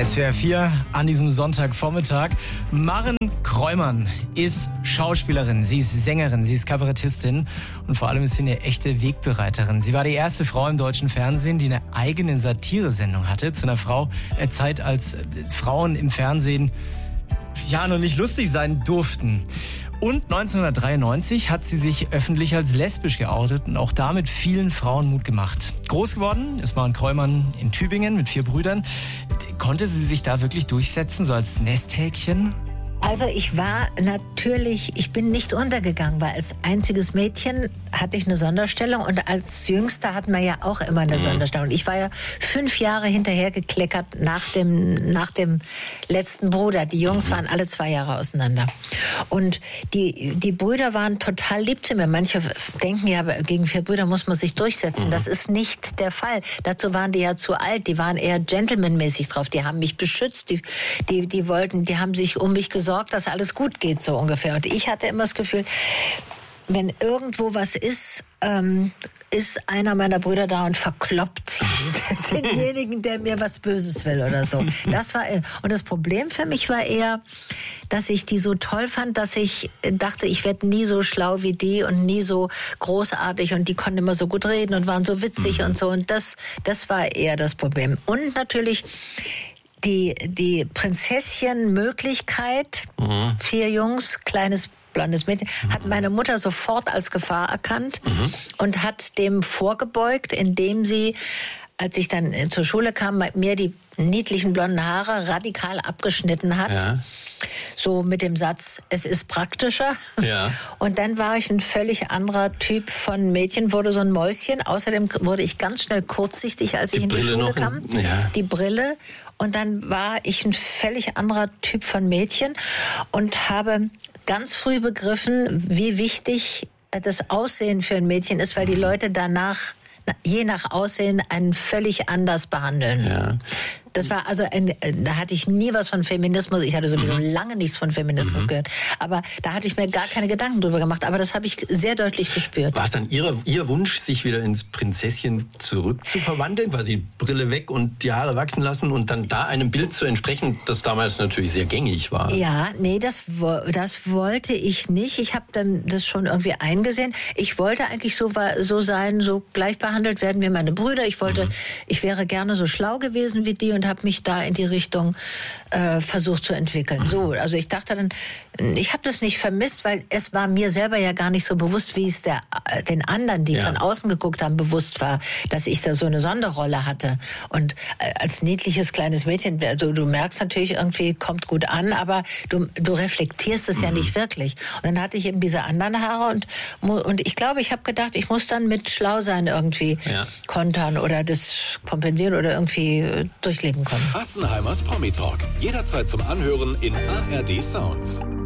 SWR 4 an diesem Sonntagvormittag. Maren Kräumann ist Schauspielerin, sie ist Sängerin, sie ist Kabarettistin und vor allem ist sie eine echte Wegbereiterin. Sie war die erste Frau im deutschen Fernsehen, die eine eigene Satiresendung hatte, zu einer Zeit, als Frauen im Fernsehen ja noch nicht lustig sein durften. Und 1993 hat sie sich öffentlich als lesbisch geoutet und auch damit vielen Frauen Mut gemacht. Groß geworden ist Maren Kräumann in Tübingen mit 4 Brüdern. Konnte sie sich da wirklich durchsetzen, so als Nesthäkchen? Also ich bin nicht untergegangen, weil als einziges Mädchen hatte ich eine Sonderstellung und als Jüngster hatten wir ja auch immer eine Sonderstellung. Ich war ja 5 Jahre hinterhergekleckert nach dem letzten Bruder. Die Jungs waren alle 2 Jahre auseinander. Und die Brüder waren total lieb zu mir. Manche denken ja, gegen 4 Brüder muss man sich durchsetzen. Das ist nicht der Fall. Dazu waren die ja zu alt. Die waren eher gentlemanmäßig drauf. Die haben mich beschützt. Die haben sich um mich gesorgt, dass alles gut geht, so ungefähr. Und ich hatte immer das Gefühl, wenn irgendwo was ist, ist einer meiner Brüder da und verkloppt denjenigen, der mir was Böses will oder so. Und das Problem für mich war eher, dass ich die so toll fand, dass ich dachte, ich werde nie so schlau wie die und nie so großartig und die konnten immer so gut reden und waren so witzig und so. Und das war eher das Problem. Und natürlich die Prinzesschen-Möglichkeit, 4 Jungs, kleines blondes Mädchen, hat meine Mutter sofort als Gefahr erkannt und hat dem vorgebeugt, indem sie, als ich dann zur Schule kam, mir die niedlichen blonden Haare radikal abgeschnitten hat. Ja. So mit dem Satz, es ist praktischer. Ja. Und dann war ich ein völlig anderer Typ von Mädchen, wurde so ein Mäuschen. Außerdem wurde ich ganz schnell kurzsichtig, als ich in die Schule kam. Ja. Die Brille. Und dann war ich ein völlig anderer Typ von Mädchen und habe ganz früh begriffen, wie wichtig das Aussehen für ein Mädchen ist, weil die Leute danach je nach Aussehen einen völlig anders behandeln. Ja. Das war also da hatte ich nie was von Feminismus. Ich hatte sowieso lange nichts von Feminismus gehört. Aber da hatte ich mir gar keine Gedanken drüber gemacht. Aber das habe ich sehr deutlich gespürt. War es dann Ihr Wunsch, sich wieder ins Prinzesschen zurückzuverwandeln? Weil Sie Brille weg und die Haare wachsen lassen und dann da einem Bild zu entsprechen, das damals natürlich sehr gängig war? Ja, nee, das wollte ich nicht. Ich habe dann das schon irgendwie eingesehen. Ich wollte eigentlich so sein, so gleich behandelt werden wie meine Brüder. Ich wäre gerne so schlau gewesen wie die und habe mich da in die Richtung versucht zu entwickeln. So, also ich dachte dann, ich habe das nicht vermisst, weil es war mir selber ja gar nicht so bewusst, wie es den anderen, die von außen geguckt haben, bewusst war, dass ich da so eine Sonderrolle hatte. Und als niedliches kleines Mädchen, du merkst natürlich, irgendwie kommt gut an, aber du reflektierst es ja nicht wirklich. Und dann hatte ich eben diese anderen Haare und ich glaube, ich habe gedacht, ich muss dann mit schlau sein irgendwie kontern oder das kompensieren oder irgendwie durchleben können. Assenheimers Promi Talk. Jederzeit zum Anhören in ARD Sounds.